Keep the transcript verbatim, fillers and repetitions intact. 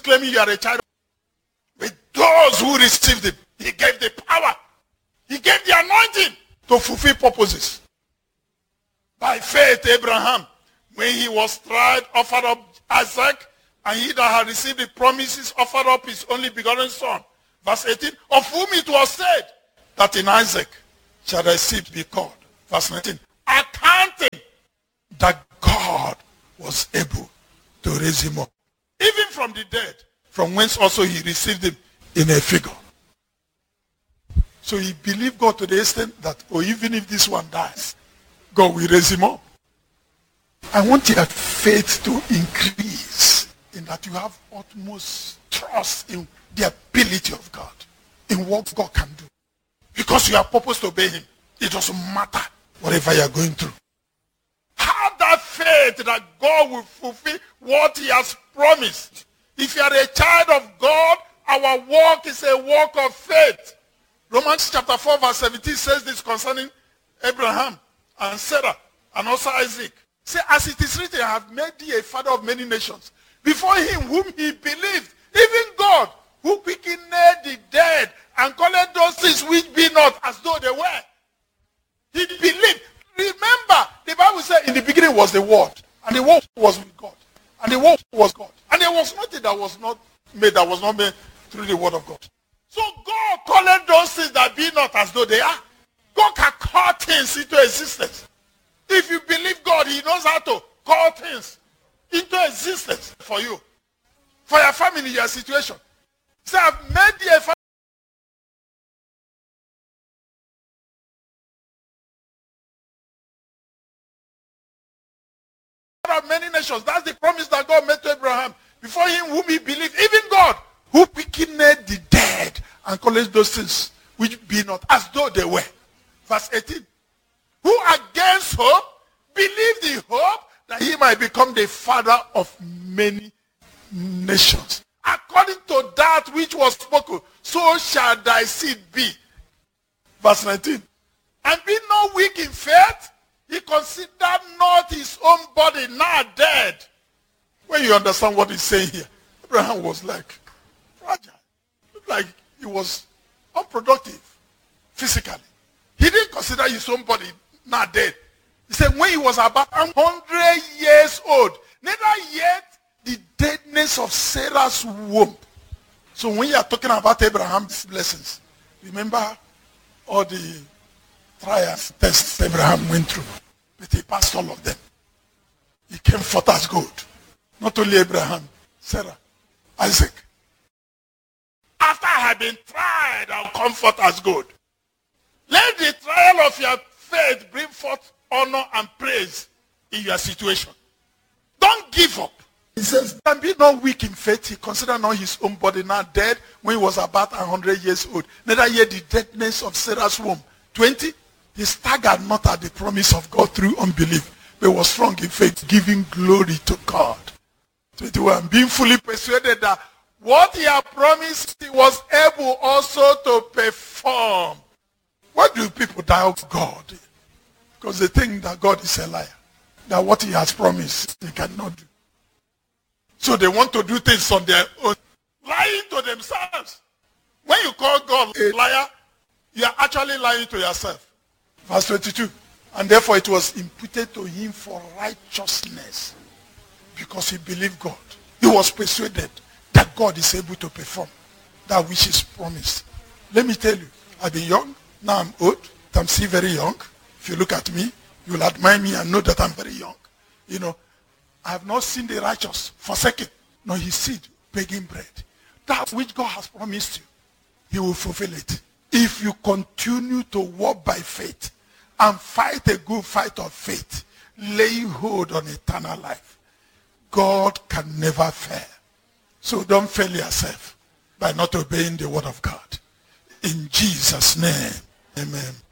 claiming you are a child. With those who received him, he gave the power. He gave the anointing to fulfill purposes. By faith, Abraham, when he was tried, offered up Isaac, and he that had received the promises offered up his only begotten son. Verse eighteen, of whom it was said that in Isaac shall thy seed be called. Verse nineteen, accounting that God was able to raise him up, even from the dead, from whence also he received him in a figure. So he believed God to the extent that, oh, even if this one dies, God will raise him up. I want your faith to increase in that you have utmost trust in the ability of God, in what God can do. Because you are purposed to obey him. It doesn't matter whatever you are going through. Have that faith that God will fulfill what he has promised. If you are a child of God, our walk is a walk of faith. Romans chapter four verse seventeen says this concerning Abraham and Sarah and also Isaac. Say, as it is written, I have made thee a father of many nations. Before him whom he believed, even God, who quickened the dead and called those things which be not as though they were. He believed. Remember, the Bible said in the beginning was the Word, and the Word was with God, and the Word was God. And there was nothing that was not made that was not made through the Word of God. So God called those things that be not as though they are. God can call things into existence. If you believe God, he knows how to call things into existence for you, for your family, your situation. So I've made thee a father of many nations. That's the promise that God made to Abraham. Before him whom he believed, even God, who quickened the dead and called those things which be not as though they were. Verse eighteen. Who against hope believed the hope that he might become the father of many nations. According to that which was spoken, so shall thy seed be. Verse nineteen. And be not weak in faith, he considered not his own body now dead. When you understand what he's saying here, Abraham was like fragile. Like he was unproductive physically. He didn't consider his own body now dead. He said when he was about one hundred years old, neither yet the deadness of Sarah's womb. So when you are talking about Abraham's blessings, remember all the trials, tests Abraham went through. But he passed all of them. He came forth as gold. Not only Abraham, Sarah, Isaac. After I have been tried, I'll come forth as gold. Let the trial of your faith bring forth honor and praise in your situation. Don't give up. He says, and be not weak in faith. He considered not his own body now dead when he was about one hundred years old. Neither yet the deadness of Sarah's womb. twenty. He staggered not at the promise of God through unbelief, but was strong in faith, giving glory to God. twenty-one. Being fully persuaded that what he had promised, he was able also to perform. Why do people doubt God? Because they think that God is a liar. That what he has promised, he cannot do. So they want to do things on their own, lying to themselves. When you call God a liar, you are actually lying to yourself. Verse twenty-two. And therefore it was imputed to him for righteousness, because he believed God. He was persuaded that God is able to perform that which is promised. Let me tell you, I've been young, now I'm old, I'm still very young. If you look at me, you'll admire me and know that I'm very young. You know, I have not seen the righteous forsaken, nor his seed begging bread. That which God has promised you, he will fulfill it. If you continue to walk by faith and fight a good fight of faith, laying hold on eternal life, God can never fail. So don't fail yourself by not obeying the word of God. In Jesus' name, amen.